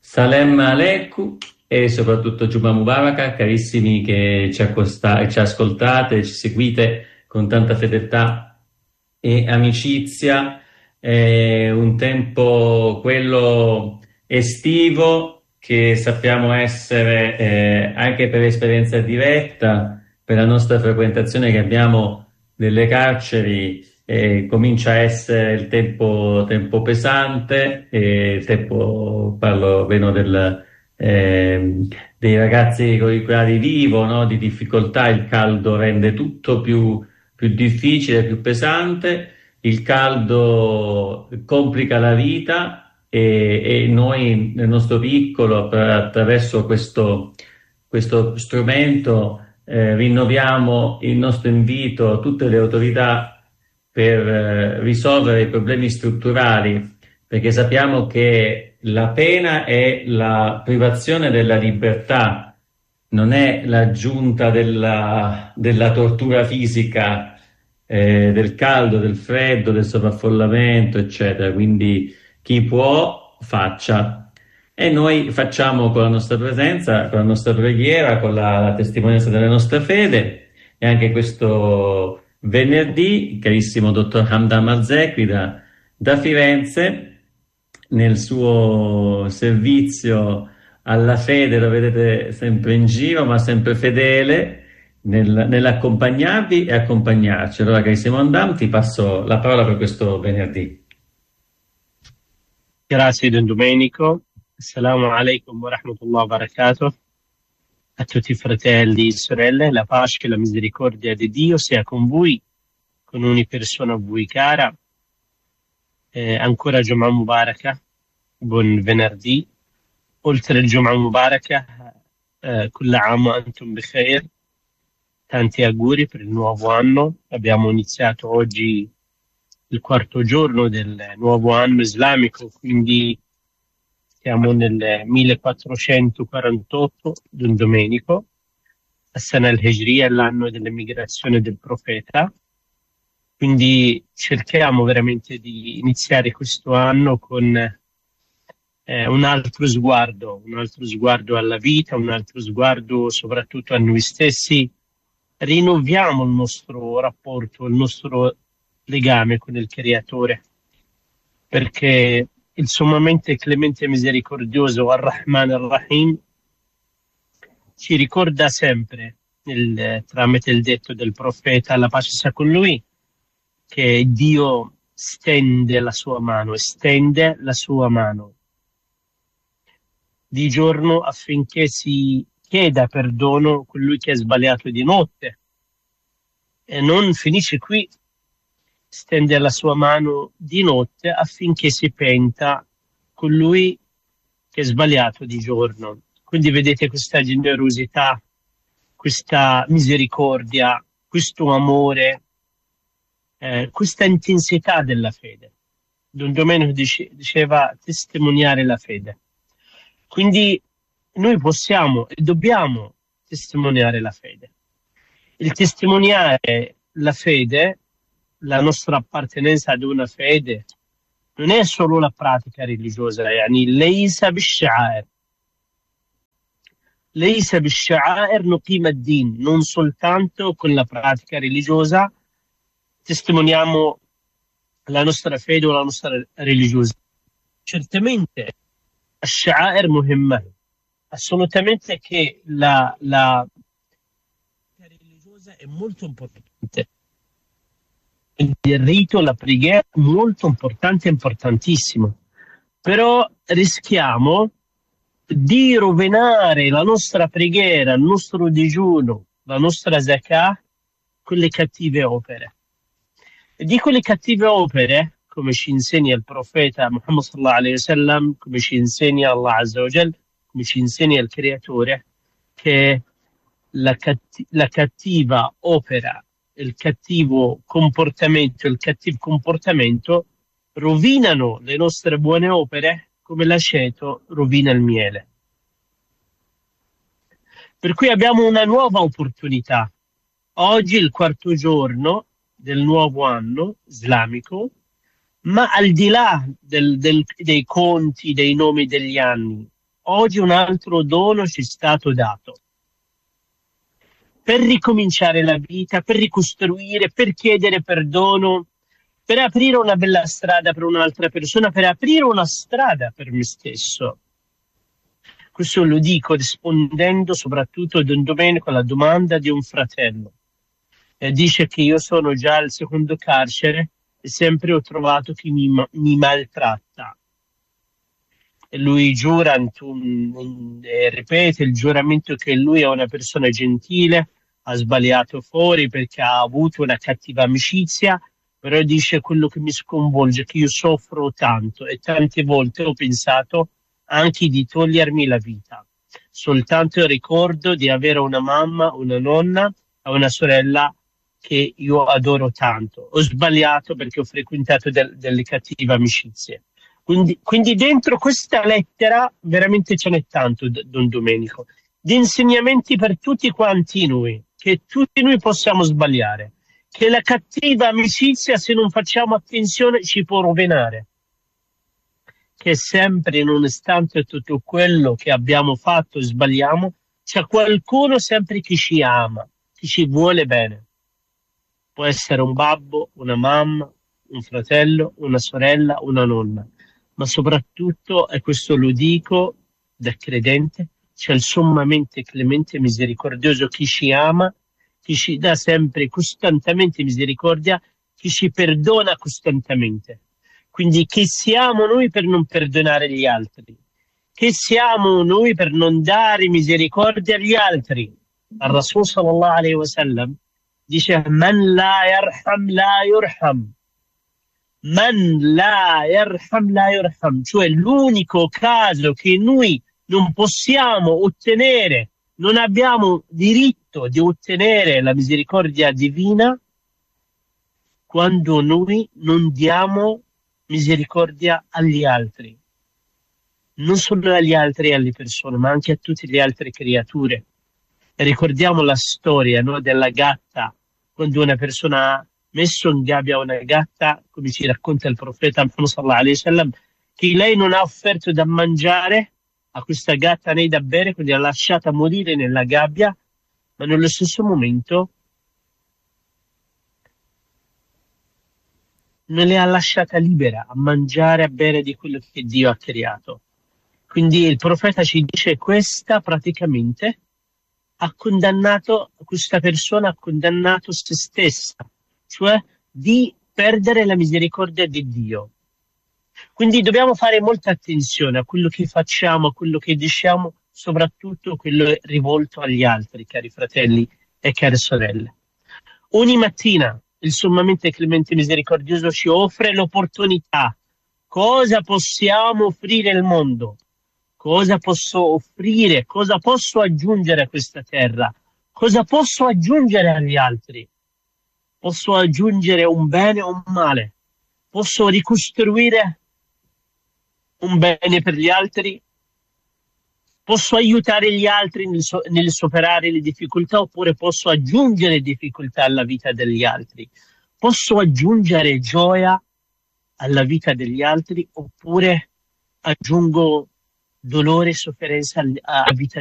Salem Aleikum e soprattutto Juma Mubarak, carissimi che ci ascoltate, ci seguite con tanta fedeltà e amicizia. È un tempo, quello estivo, che sappiamo essere, anche per esperienza diretta, per la nostra frequentazione che abbiamo delle carceri, comincia a essere il tempo pesante, parlo meno dei ragazzi con i quali vivo, no? Di difficoltà. Il caldo rende tutto più difficile, più pesante. Il caldo complica la vita e noi nel nostro piccolo, attraverso questo strumento, rinnoviamo il nostro invito a tutte le autorità per risolvere i problemi strutturali, perché sappiamo che la pena è la privazione della libertà, non è l'aggiunta della tortura fisica, del caldo, del freddo, del sovraffollamento, eccetera. Quindi chi può faccia. E noi facciamo con la nostra presenza, con la nostra preghiera, con la testimonianza della nostra fede. E anche questo venerdì, carissimo dottor Hamdan Marzecchi da Firenze, nel suo servizio alla fede, lo vedete sempre in giro, ma sempre fedele nell'accompagnarvi e accompagnarci. Allora, carissimo Hamdan, ti passo la parola per questo venerdì. Grazie Don Domenico, assalamu alaikum wa rahmatullahi wa barakatuh. A tutti i fratelli e sorelle, la pace e la misericordia di Dio sia con voi, con ogni persona a voi cara. Ancora Jum'a Mubarakah, buon venerdì. Oltre il Jum'a Mubarakah, kulla aam wa antum bi khair. Tanti auguri per il nuovo anno. Abbiamo iniziato oggi il quarto giorno del nuovo anno islamico, quindi siamo nel 1448 Don Domenico, As-Sana al-Hijriya, l'anno dell'emigrazione del profeta. Quindi cerchiamo veramente di iniziare questo anno con un altro sguardo alla vita, un altro sguardo soprattutto a noi stessi. Rinnoviamo il nostro rapporto, il nostro legame con il Creatore, perché il sommamente clemente e misericordioso Ar-Rahman Ar-Rahim ci ricorda sempre, tramite il detto del profeta, la pace sia con lui, che Dio estende la sua mano di giorno affinché si chieda perdono a colui che è sbagliato di notte, e non finisce qui, stende la sua mano di notte affinché si penta colui che è sbagliato di giorno. Quindi vedete questa generosità, questa misericordia, questo amore, questa intensità della fede. Don Domenico diceva testimoniare la fede. Quindi noi possiamo e dobbiamo testimoniare la fede. Il testimoniare la fede, la nostra appartenenza ad una fede, non è solo la pratica religiosa, yani laysa bish-sha'air. Laysa bish-sha'air nuqim ad-din, non soltanto con la pratica religiosa testimoniamo la nostra fede o la nostra religiosità. Certamente ash-sha'air muhimma, assolutamente che la religiosa è molto importante. Il rito, la preghiera è molto importante, importantissimo. Però rischiamo di rovinare la nostra preghiera, il nostro digiuno, la nostra zakah con le cattive opere. E di quelle cattive opere, come ci insegna il profeta Muhammad sallallahu alaihi wasallam, come ci insegna Allah Azza wa Jal, come ci insegna il Creatore, che la cattiva opera, il cattivo comportamento rovinano le nostre buone opere come l'aceto rovina il miele. Per cui abbiamo una nuova opportunità. Oggi è il quarto giorno del nuovo anno islamico, ma al di là dei conti, dei nomi degli anni, oggi un altro dono ci è stato dato per ricominciare la vita, per ricostruire, per chiedere perdono, per aprire una bella strada per un'altra persona, per aprire una strada per me stesso. Questo lo dico rispondendo soprattutto ad un Domenico alla domanda di un fratello. Dice che io sono già al secondo carcere e sempre ho trovato chi mi maltratta. E lui giura, ripete il giuramento che lui è una persona gentile, ha sbagliato fuori perché ha avuto una cattiva amicizia, però dice quello che mi sconvolge è che io soffro tanto e tante volte ho pensato anche di togliermi la vita. Soltanto ricordo di avere una mamma, una nonna e una sorella che io adoro tanto. Ho sbagliato perché ho frequentato delle cattive amicizie. Quindi dentro questa lettera veramente ce n'è tanto, Don Domenico, di insegnamenti per tutti quanti noi, che tutti noi possiamo sbagliare, che la cattiva amicizia, se non facciamo attenzione, ci può rovinare, che sempre, nonostante tutto quello che abbiamo fatto e sbagliamo, c'è qualcuno sempre che ci ama, che ci vuole bene. Può essere un babbo, una mamma, un fratello, una sorella, una nonna. Ma soprattutto, e questo lo dico da credente, c'è il sommamente clemente e misericordioso che ci ama, che ci dà sempre costantemente misericordia, che ci perdona costantemente. Quindi chi siamo noi per non perdonare gli altri? Chi siamo noi per non dare misericordia agli altri? Il Rasul sallallahu alaihi wasallam dice man la yarham la yurham. Man la yarham la yurham, cioè l'unico caso che noi non possiamo ottenere, non abbiamo diritto di ottenere la misericordia divina quando noi non diamo misericordia agli altri, non solo agli altri e alle persone, ma anche a tutte le altre creature. Ricordiamo la storia, no, della gatta, quando una persona ha messo in gabbia una gatta, come ci racconta il profeta Muhammad sallallahu alaihi wasallam, che lei non ha offerto da mangiare a questa gatta né da bere, quindi l'ha lasciata morire nella gabbia, ma nello stesso momento non le ha lasciata libera a mangiare, a bere di quello che Dio ha creato. Quindi il profeta ci dice questa praticamente ha condannato, questa persona ha condannato se stessa, cioè di perdere la misericordia di Dio. Quindi dobbiamo fare molta attenzione a quello che facciamo, a quello che diciamo, soprattutto quello rivolto agli altri, cari fratelli e care sorelle. Ogni mattina il sommamente clemente misericordioso ci offre l'opportunità. Cosa possiamo offrire al mondo? Cosa posso offrire? Cosa posso aggiungere a questa terra? Cosa posso aggiungere agli altri? Posso aggiungere un bene o un male? Posso ricostruire un bene per gli altri? Posso aiutare gli altri nel superare le difficoltà, oppure posso aggiungere difficoltà alla vita degli altri? Posso aggiungere gioia alla vita degli altri, oppure aggiungo dolore e sofferenza alla vita